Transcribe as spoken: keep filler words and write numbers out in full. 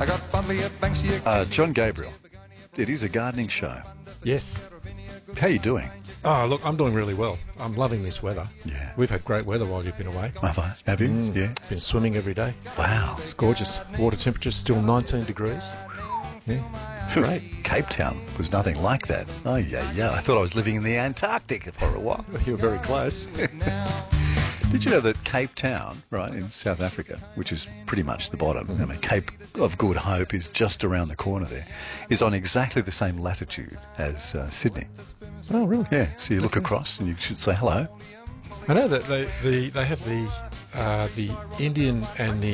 Uh, John Gabriel, it is a gardening show. Yes. How are you doing? Oh, look, I'm doing really well. I'm loving this weather. Yeah. We've had great weather while you've been away. Have I? Have you? Mm. Yeah. Been swimming every day. Wow. It's gorgeous. Water temperature's still nineteen degrees. Yeah, it's great. Cape Town was nothing like that. Oh, yeah, yeah. I thought I was living in the Antarctic for a while. You're very close. Did you know that Cape Town, right, in South Africa, which is pretty much the bottom, I mean, Cape of Good Hope is just around the corner there, is on exactly the same latitude as uh, Sydney. Oh, really? Yeah, so you look across and you should say hello. I know that they the, they have the uh, the Indian and the